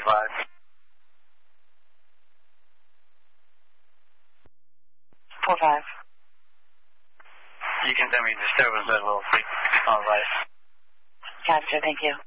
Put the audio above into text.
4-5. You can send me disturbance level 6 on right. Gotcha, thank you.